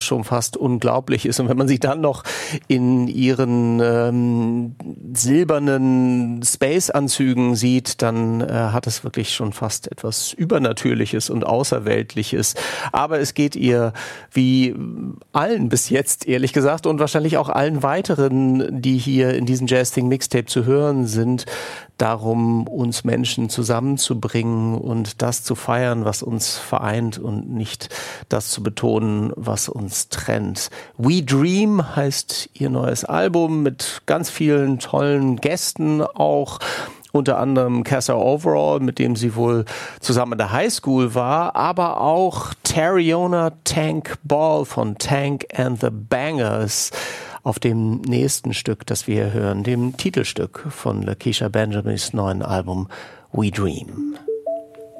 schon fast unglaublich ist. Und wenn man sie dann noch in ihren silbernen Space-Anzügen sieht, dann hat es wirklich schon fast etwas Übernatürliches und Außerweltliches. Aber es geht ihr wie allen bis jetzt, ehrlich gesagt, und wahrscheinlich auch allen weiteren, die hier in diesem Jazz Thing Mixtape zu hören sind, darum, uns Menschen zusammenzubringen und das zu feiern, was uns vereint und nicht das zu betonen, was uns trennt. We Dream heißt ihr neues Album mit ganz vielen tollen Gästen auch. Unter anderem Castor Overall, mit dem sie wohl zusammen in der Highschool war, aber auch Tariona Tank Ball von Tank and the Bangers auf dem nächsten Stück, das wir hier hören, dem Titelstück von Lakecia Benjamins neuen Album We Dream.